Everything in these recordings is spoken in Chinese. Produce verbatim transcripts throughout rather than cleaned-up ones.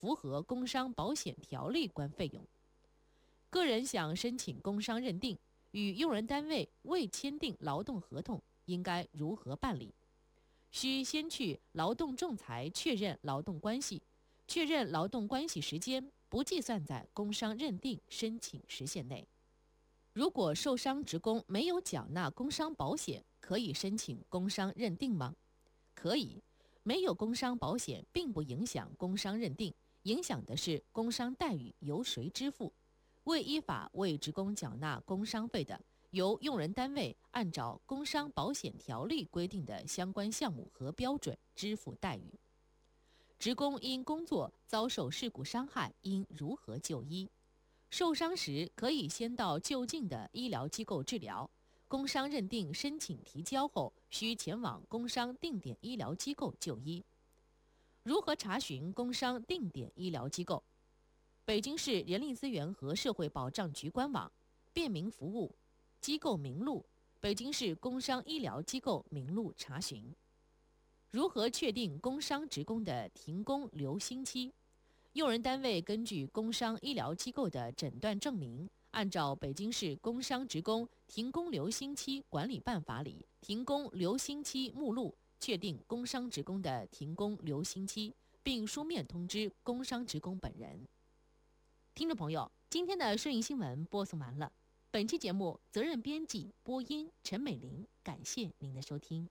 符合工伤保险条例关费用。个人想申请工伤认定，与用人单位未签订劳动合同，应该如何办理？需先去劳动仲裁确认劳动关系，确认劳动关系时间不计算在工伤认定申请时限内。如果受伤职工没有缴纳工伤保险，可以申请工伤认定吗？可以，没有工伤保险并不影响工伤认定，影响的是工伤待遇由谁支付。未依法为职工缴纳工伤费的，由用人单位按照工伤保险条例规定的相关项目和标准支付待遇。职工因工作遭受事故伤害，应如何就医？受伤时可以先到就近的医疗机构治疗，工伤认定申请提交后，需前往工伤定点医疗机构就医。如何查询工伤定点医疗机构？北京市人力资源和社会保障局官网、便民服务、机构名录、北京市工伤医疗机构名录查询。如何确定工伤职工的停工留薪期？用人单位根据工伤医疗机构的诊断证明，按照北京市工伤职工停工留薪期管理办法里停工留薪期目录，确定工伤职工的停工留薪期，并书面通知工伤职工本人。听众朋友，今天的顺义新闻播送完了。本期节目责任编辑播音陈美玲，感谢您的收听。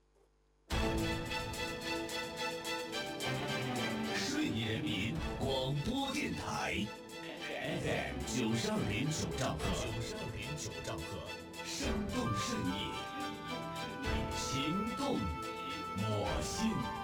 顺义人民广播电台 F M 九十二点九兆赫，九十二点九兆赫，生动顺义，行动我心。